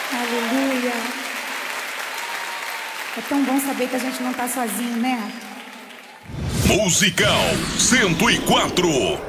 Aleluia. É tão bom saber que a gente não tá sozinho, né? Musical 104.